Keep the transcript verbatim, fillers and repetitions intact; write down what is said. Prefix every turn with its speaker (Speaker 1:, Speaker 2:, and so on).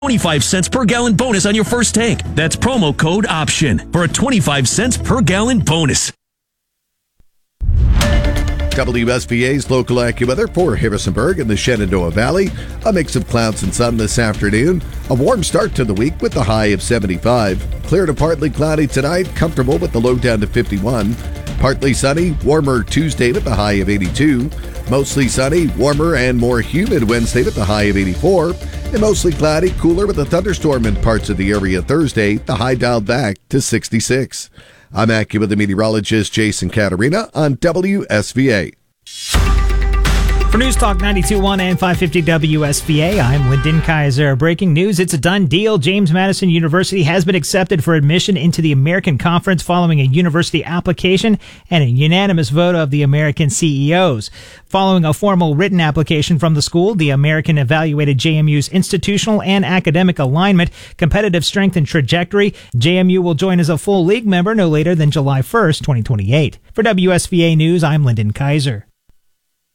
Speaker 1: twenty-five cents per gallon bonus on your first tank. That's promo code OPTION for a twenty-five cents per gallon bonus.
Speaker 2: W S V A's local AccuWeather for Harrisonburg and the Shenandoah Valley. A mix of clouds and sun this afternoon. A warm start to the week with the high of seventy-five. Clear to partly cloudy tonight, comfortable with the low down to fifty-one. Partly sunny, warmer Tuesday with the high of eighty-two. Mostly sunny, warmer and more humid Wednesday with the high of eighty-four. And mostly cloudy, cooler with a thunderstorm in parts of the area Thursday, the high dialed back to sixty-six. I'm AccuWeather meteorologist Jason Caterina on W S V A.
Speaker 3: For News Talk ninety-two point one and five fifty W S V A, I'm Lyndon Kaiser. Breaking news, it's a done deal. James Madison University has been accepted for admission into the American Conference following a university application and a unanimous vote of the American C E Os. Following a formal written application from the school, the American evaluated J M U's institutional and academic alignment, competitive strength, and trajectory. J M U will join as a full league member no later than July first, twenty twenty-eight. For W S V A News, I'm Lyndon Kaiser.